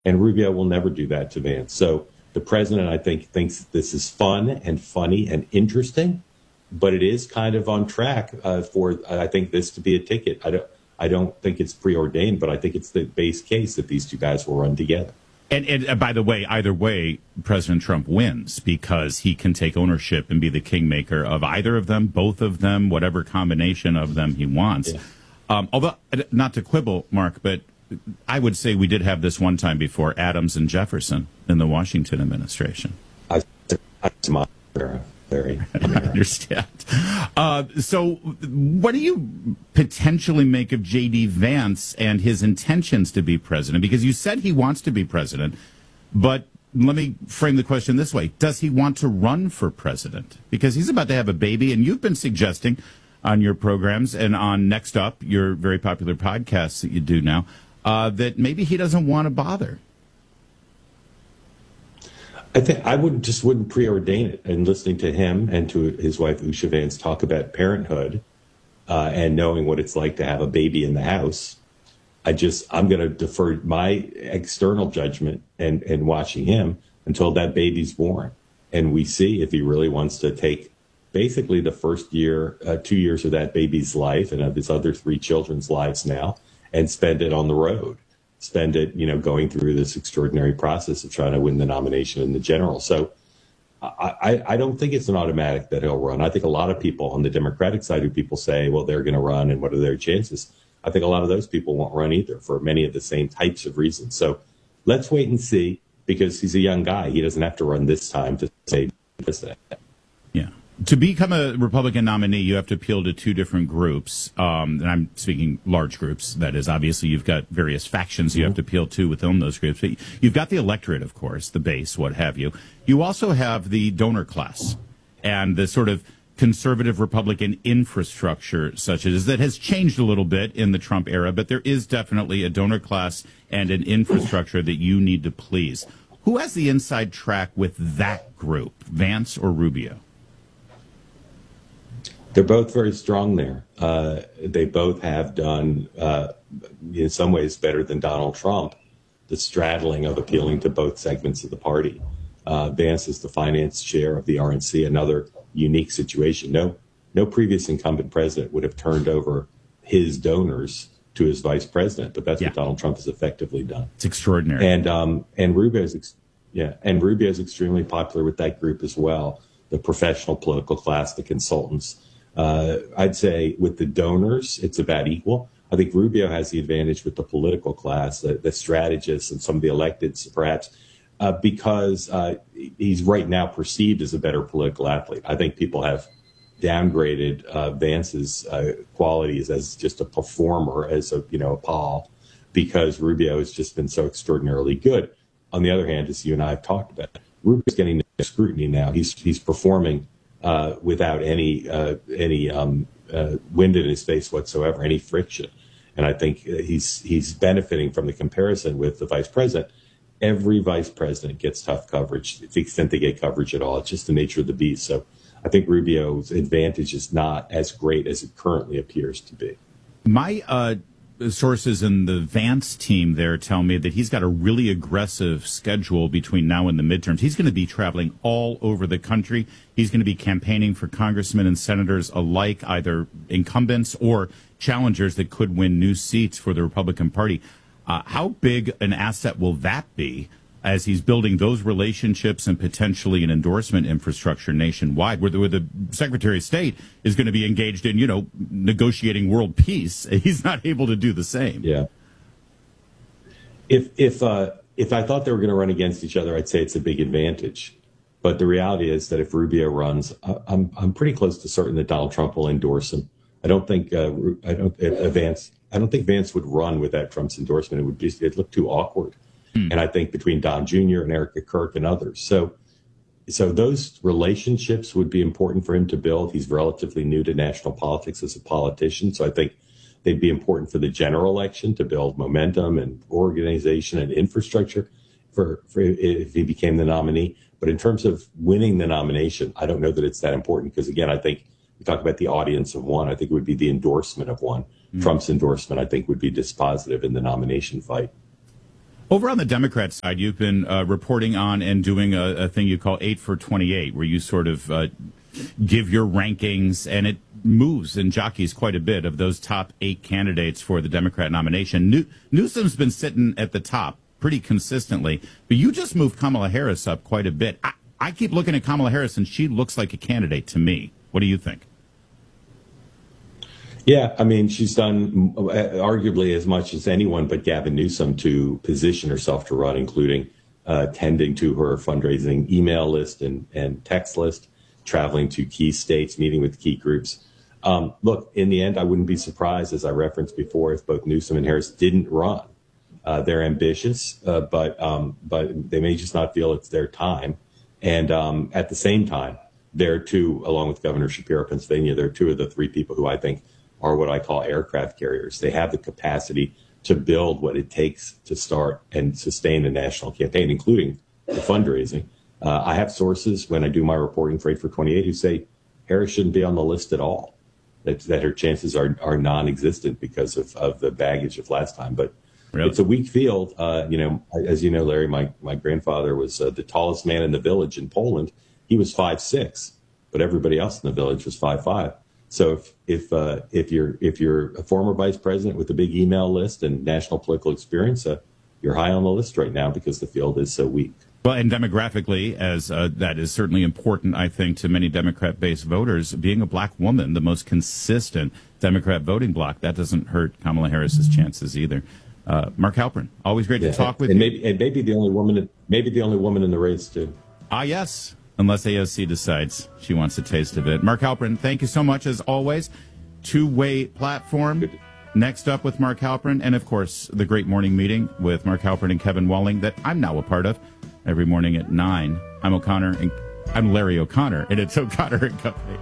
And Rubio will never do that to Vance. So the president, I think, thinks this is fun and funny and interesting, but it is kind of on track for, I think, this to be a ticket. I don't think it's preordained, but I think it's the base case that these two guys will run together. And by the way, either way, President Trump wins because he can take ownership and be the kingmaker of either of them, both of them, whatever combination of them he wants. Yeah. Although, not to quibble, Mark, but I would say we did have this one time before, Adams and Jefferson in the Washington administration. I understand. So what do you potentially make of J.D. Vance and his intentions to be president? Because you said he wants to be president, but let me frame the question this way. Does he want to run for president? Because he's about to have a baby, and you've been suggesting on your programs and on Next Up, your very popular podcast that you do now, that maybe he doesn't want to bother. I think I wouldn't preordain it. And listening to him and to his wife Usha Vance talk about parenthood and knowing what it's like to have a baby in the house, I'm going to defer my external judgment and watching him until that baby's born, and we see if he really wants to take basically the first year, 2 years of that baby's life and of his other 3 children's lives now, and spend it on the road. Spend it, going through this extraordinary process of trying to win the nomination in the general. So I don't think it's an automatic that he'll run. I think a lot of people on the Democratic side, who people say, well, they're going to run and what are their chances? I think a lot of those people won't run either for many of the same types of reasons. So let's wait and see, because he's a young guy. He doesn't have to run this time to say this. Yeah. To become a Republican nominee, you have to appeal to 2 different groups, and I'm speaking large groups. That is, obviously, you've got various factions you have to appeal to within those groups. But you've got the electorate, of course, the base, what have you. You also have the donor class and the sort of conservative Republican infrastructure, such as that has changed a little bit in the Trump era, but there is definitely a donor class and an infrastructure that you need to please. Who has the inside track with that group, Vance or Rubio? They're both very strong there. They both have done, in some ways, better than Donald Trump, the straddling of appealing to both segments of the party. Vance is the finance chair of the RNC, another unique situation. No previous incumbent president would have turned over his donors to his vice president, but that's what Donald Trump has effectively done. It's extraordinary. And Rubio's extremely popular with that group as well. The professional political class, the consultants. I'd say with the donors, it's about equal. I think Rubio has the advantage with the political class, the strategists and some of the electeds, perhaps, because he's right now perceived as a better political athlete. I think people have downgraded Vance's qualities as just a performer, as a Paul, because Rubio has just been so extraordinarily good. On the other hand, as you and I have talked about, Rubio's getting scrutiny now. He's performing without any wind in his face whatsoever, any friction. And I think he's benefiting from the comparison with the vice president. Every vice president gets tough coverage, to the extent they get coverage at all. It's just the nature of the beast. So I think Rubio's advantage is not as great as it currently appears to be. My sources in the Vance team there tell me that he's got a really aggressive schedule between now and the midterms. He's going to be traveling all over the country. He's going to be campaigning for congressmen and senators alike, either incumbents or challengers that could win new seats for the Republican Party. How big an asset will that be as he's building those relationships and potentially an endorsement infrastructure nationwide, where the Secretary of State is going to be engaged in, negotiating world peace? He's not able to do the same. Yeah. If I thought they were going to run against each other, I'd say it's a big advantage. But the reality is that if Rubio runs, I'm pretty close to certain that Donald Trump will endorse him. I don't think Vance would run without Trump's endorsement. It'd look too awkward. And I think between Don Jr. and Erica Kirk and others. So those relationships would be important for him to build. He's relatively new to national politics as a politician. So I think they'd be important for the general election to build momentum and organization and infrastructure for if he became the nominee. But in terms of winning the nomination, I don't know that it's that important, because, again, I think we talk about the audience of one. I think it would be the endorsement of one. Trump's endorsement, I think, would be dispositive in the nomination fight. Over on the Democrat side, you've been reporting on and doing a thing you call 8 for 28, where you sort of give your rankings, and it moves and jockeys quite a bit of those top 8 candidates for the Democrat nomination. Newsom's been sitting at the top pretty consistently, but you just moved Kamala Harris up quite a bit. I keep looking at Kamala Harris, and she looks like a candidate to me. What do you think? Yeah, I mean, she's done arguably as much as anyone but Gavin Newsom to position herself to run, including tending to her fundraising email list and text list, traveling to key states, meeting with key groups. Look, in the end, I wouldn't be surprised, as I referenced before, if both Newsom and Harris didn't run. They're ambitious, but they may just not feel it's their time. And at the same time, they're two, along with Governor Shapiro of Pennsylvania, they're two of the 3 people who I think are what I call aircraft carriers. They have the capacity to build what it takes to start and sustain a national campaign, including the fundraising. I have sources when I do my reporting for 8 for 28 who say Harris shouldn't be on the list at all, that her chances are non-existent because of the baggage of last time. But really? It's a weak field. As you know, Larry, my grandfather was the tallest man in the village in Poland. He was 5'6", but everybody else in the village was 5'5". So if you're a former vice president with a big email list and national political experience, you're high on the list right now because the field is so weak. Well, and demographically, as that is certainly important, I think, to many Democrat-based voters, being a black woman, the most consistent Democrat voting bloc, that doesn't hurt Kamala Harris's chances either. Mark Halperin, always great to talk with you. Maybe the only woman in the race too. Ah, yes. Unless AOC decides she wants a taste of it. Mark Halperin, thank you so much, as always. Two-way platform. Next up with Mark Halperin, and, of course, the great morning meeting with Mark Halperin and Kevin Walling that I'm now a part of every morning at 9. I'm Larry O'Connor, and it's O'Connor and Company.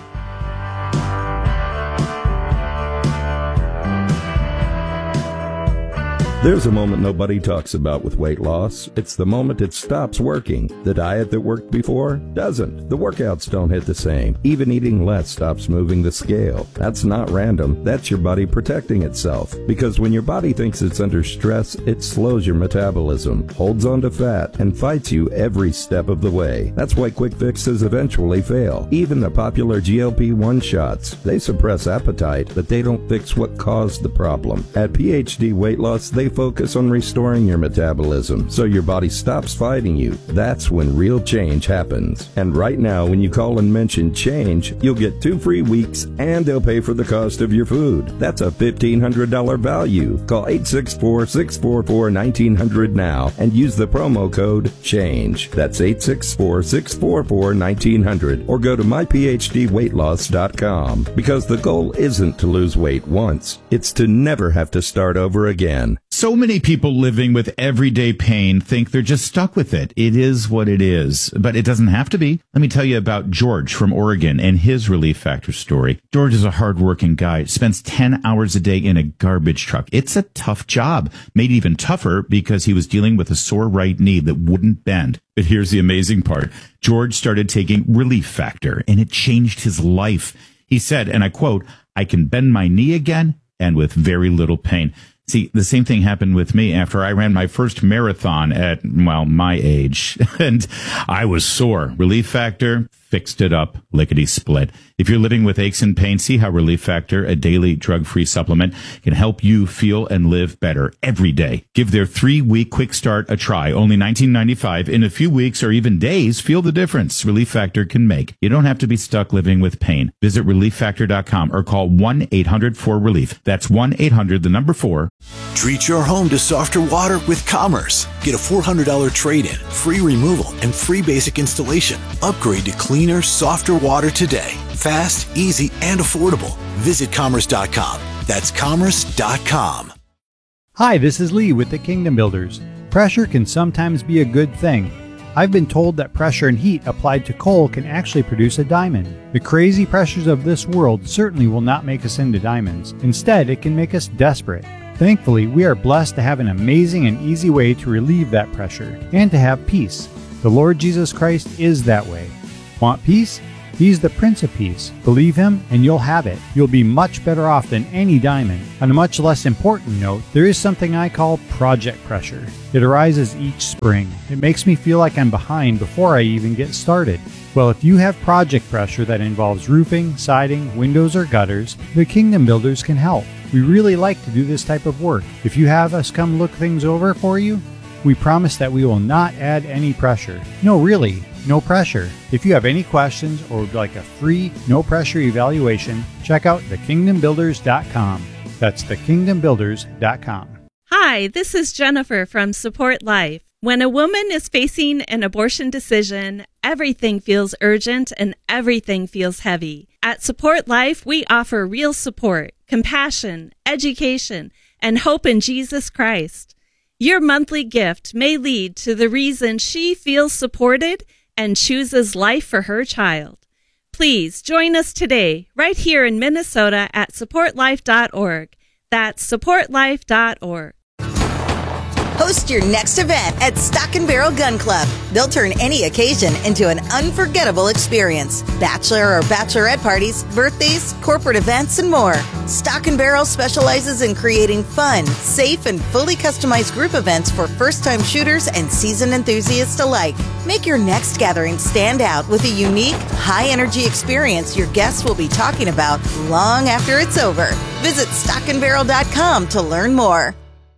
There's a moment nobody talks about with weight loss. It's the moment it stops working. The diet that worked before doesn't. The workouts don't hit the same. Even eating less stops moving the scale. That's not random. That's your body protecting itself. Because when your body thinks it's under stress, it slows your metabolism, holds on to fat, and fights you every step of the way. That's why quick fixes eventually fail. Even the popular GLP-1 shots. They suppress appetite, but they don't fix what caused the problem. At PhD Weight Loss, they focus on restoring your metabolism so your body stops fighting you. That's when real change happens. And right now, when you call and mention change, you'll get 2 free weeks and they'll pay for the cost of your food. That's a $1,500 value. Call 864-644-1900 now and use the promo code CHANGE. That's 864-644-1900, or go to myphdweightloss.com, because the goal isn't to lose weight once. It's to never have to start over again. So many people living with everyday pain think they're just stuck with it. It is what it is, but it doesn't have to be. Let me tell you about George from Oregon and his Relief Factor story. George is a hardworking guy, spends 10 hours a day in a garbage truck. It's a tough job, made even tougher because he was dealing with a sore right knee that wouldn't bend. But here's the amazing part. George started taking Relief Factor, and it changed his life. He said, and I quote, "I can bend my knee again and with very little pain." See, the same thing happened with me after I ran my first marathon at, my age, and I was sore. Relief Factor fixed it up, lickety-split. If you're living with aches and pains, see how Relief Factor, a daily drug-free supplement, can help you feel and live better every day. Give their 3-week quick start a try, only $19.95. In a few weeks or even days, feel the difference Relief Factor can make. You don't have to be stuck living with pain. Visit ReliefFactor.com or call 1-800-4RELIEF. That's 1-800-4. Treat your home to softer water with Commerce. Get a $400 trade-in, free removal, and free basic installation. Upgrade to cleaner, softer water today. Fast, easy, and affordable. Visit Commerce.com. That's Commerce.com. Hi, this is Lee with the Kingdom Builders. Pressure can sometimes be a good thing. I've been told that pressure and heat applied to coal can actually produce a diamond. The crazy pressures of this world certainly will not make us into diamonds. Instead, it can make us desperate. Thankfully, we are blessed to have an amazing and easy way to relieve that pressure and to have peace. The Lord Jesus Christ is that way. Want peace? He's the Prince of Peace. Believe him and you'll have it. You'll be much better off than any diamond. On a much less important note, there is something I call project pressure. It arises each spring. It makes me feel like I'm behind before I even get started. Well, if you have project pressure that involves roofing, siding, windows, or gutters, the Kingdom Builders can help. We really like to do this type of work. If you have us come look things over for you, we promise that we will not add any pressure. No, really, no pressure. If you have any questions or would like a free, no-pressure evaluation, check out thekingdombuilders.com. That's thekingdombuilders.com. Hi, this is Jennifer from Support Life. When a woman is facing an abortion decision, everything feels urgent and everything feels heavy. At Support Life, we offer real support, compassion, education, and hope in Jesus Christ. Your monthly gift may lead to the reason she feels supported and chooses life for her child. Please join us today, right here in Minnesota at supportlife.org. That's supportlife.org. Host your next event at Stock and Barrel Gun Club. They'll turn any occasion into an unforgettable experience. Bachelor or bachelorette parties, birthdays, corporate events, and more. Stock and Barrel specializes in creating fun, safe, and fully customized group events for first-time shooters and seasoned enthusiasts alike. Make your next gathering stand out with a unique, high-energy experience your guests will be talking about long after it's over. Visit stockandbarrel.com to learn more.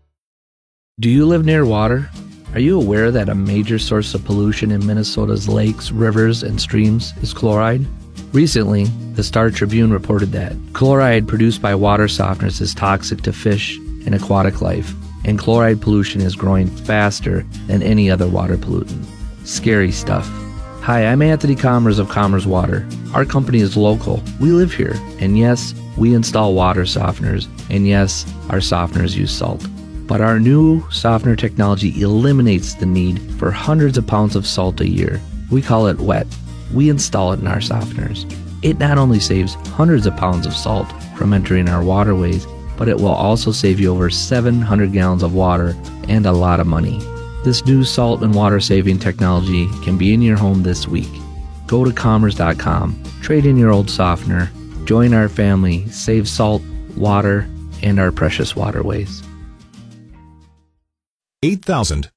Do you live near water? Are you aware that a major source of pollution in Minnesota's lakes, rivers, and streams is chloride? Recently, the Star Tribune reported that chloride produced by water softeners is toxic to fish and aquatic life, and chloride pollution is growing faster than any other water pollutant. Scary stuff. Hi, I'm Anthony Commerce of Commerce Water. Our company is local. We live here, and yes, we install water softeners, and yes, our softeners use salt. But our new softener technology eliminates the need for hundreds of pounds of salt a year. We call it WET. We install it in our softeners. It not only saves hundreds of pounds of salt from entering our waterways, but it will also save you over 700 gallons of water and a lot of money. This new salt and water saving technology can be in your home this week. Go to commerce.com, trade in your old softener, join our family, save salt, water, and our precious waterways. 8,000